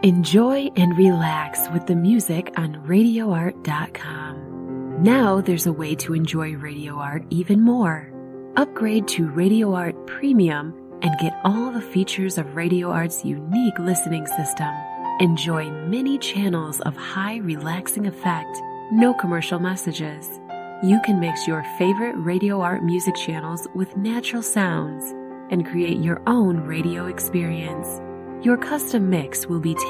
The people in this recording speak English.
Enjoy and relax with the music on RadioArt.com. Now there's a way to enjoy Radio Art even more. Upgrade to Radio Art Premium and get all the features of Radio Art's unique listening system. Enjoy many channels of high relaxing effect, no commercial messages. You can mix your favorite Radio Art music channels with natural sounds and create your own radio experience. Your custom mix will be